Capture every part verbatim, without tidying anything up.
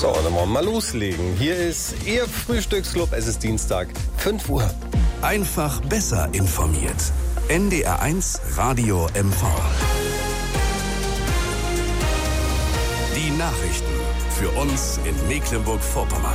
So, dann wollen wir mal loslegen. Hier ist Ihr Frühstücksclub. Es ist Dienstag, fünf Uhr. Einfach besser informiert. N D R eins Radio M V. Die Nachrichten für uns in Mecklenburg-Vorpommern.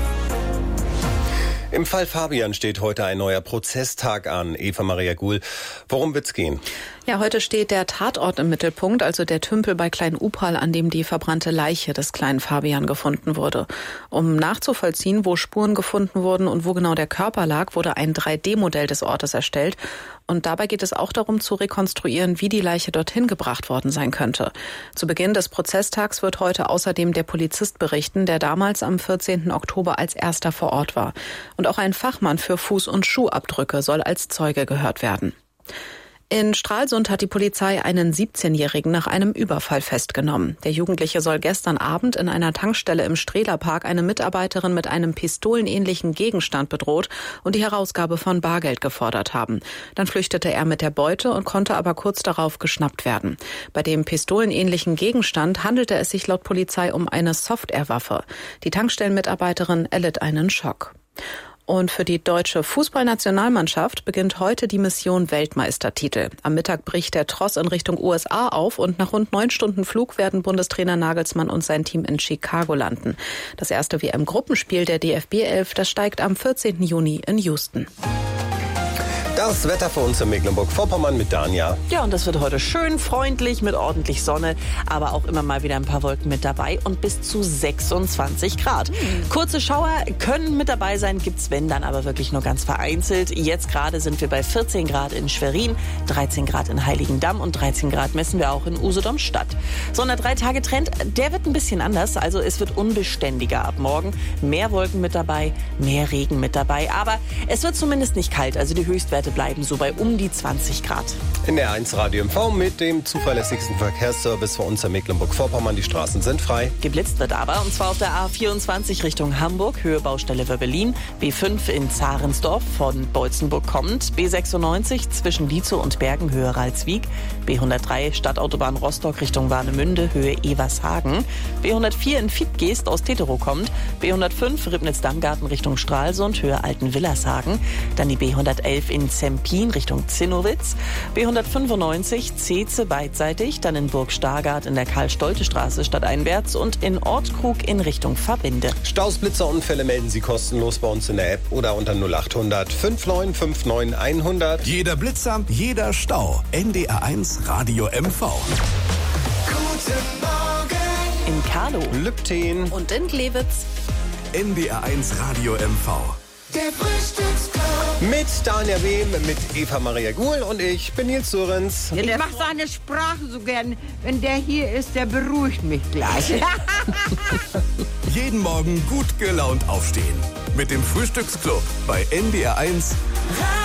Im Fall Fabian steht heute ein neuer Prozesstag an. Eva Maria Guhl, worum wird's gehen? Ja, heute steht der Tatort im Mittelpunkt, also der Tümpel bei Klein-Upal, an dem die verbrannte Leiche des kleinen Fabian gefunden wurde. Um nachzuvollziehen, wo Spuren gefunden wurden und wo genau der Körper lag, wurde ein drei D Modell des Ortes erstellt. Und dabei geht es auch darum zu rekonstruieren, wie die Leiche dorthin gebracht worden sein könnte. Zu Beginn des Prozesstags wird heute außerdem der Polizist berichten, der damals am vierzehnten Oktober als erster vor Ort war. Und auch ein Fachmann für Fuß- und Schuhabdrücke soll als Zeuge gehört werden. In Stralsund hat die Polizei einen siebzehnjährigen nach einem Überfall festgenommen. Der Jugendliche soll gestern Abend in einer Tankstelle im Strehlerpark eine Mitarbeiterin mit einem pistolenähnlichen Gegenstand bedroht und die Herausgabe von Bargeld gefordert haben. Dann flüchtete er mit der Beute und konnte aber kurz darauf geschnappt werden. Bei dem pistolenähnlichen Gegenstand handelte es sich laut Polizei um eine Softwarewaffe. Die Tankstellenmitarbeiterin erlitt einen Schock. Und für die deutsche Fußballnationalmannschaft beginnt heute die Mission Weltmeistertitel. Am Mittag bricht der Tross in Richtung U S A auf und nach rund neun Stunden Flug werden Bundestrainer Nagelsmann und sein Team in Chicago landen. Das erste W M-Gruppenspiel der D F B elf, das steigt am vierzehnten Juni in Houston. Das Wetter für uns in Mecklenburg-Vorpommern mit Dania. Ja, und das wird heute schön freundlich mit ordentlich Sonne, aber auch immer mal wieder ein paar Wolken mit dabei und bis zu sechsundzwanzig Grad. Mhm. Kurze Schauer können mit dabei sein, gibt's wenn dann aber wirklich nur ganz vereinzelt. Jetzt gerade sind wir bei vierzehn Grad in Schwerin, dreizehn Grad in Heiligendamm und dreizehn Grad messen wir auch in Usedom-Stadt. So ein Drei-Tage-Trend, der wird ein bisschen anders, also es wird unbeständiger ab morgen. Mehr Wolken mit dabei, mehr Regen mit dabei, aber es wird zumindest nicht kalt, also die Höchstwerte bleiben so bei um die zwanzig Grad. In der eins Radio M V mit dem zuverlässigsten Verkehrsservice für uns in Mecklenburg-Vorpommern. Die Straßen sind frei. Geblitzt wird aber, und zwar auf der A vierundzwanzig Richtung Hamburg, Höhe Baustelle Wöbbelin, B fünf in Zahrensdorf von Beutzenburg kommend, B sechsundneunzig zwischen Lietzow und Bergen, Höhe Ralswiek, B hundertdrei Stadtautobahn Rostock Richtung Warnemünde, Höhe Evershagen, B hundertvier in Fiedgeest aus Teterow kommt, B hundertfünf Ribnitz-Dammgarten Richtung Stralsund, Höhe Altenwillershagen, dann die B hundertelf in Zempin Richtung Zinnowitz, B hundertfünfundneunzig Zeetze beidseitig, dann in Burg Stargard in der Karl-Stolte-Straße stadteinwärts und in Ortkrug in Richtung Verbinde. Staus, Blitzer, Unfälle melden Sie kostenlos bei uns in der App oder unter null acht hundert neunundfünfzig neunundfünfzig hundert. Jeder Blitzer, jeder Stau. N D R eins Radio M V. Guten Morgen In Karlow Lübten Und in Glewitz. N D R eins Radio M V. der Frühstücksclub. mit Dania Wehm, mit Eva Maria Guhl und ich bin Nils Sörenz. Ich mache seine Sprache so gern. Wenn der hier ist, der beruhigt mich gleich. Jeden Morgen gut gelaunt aufstehen. Mit dem Frühstücksclub bei N D R eins.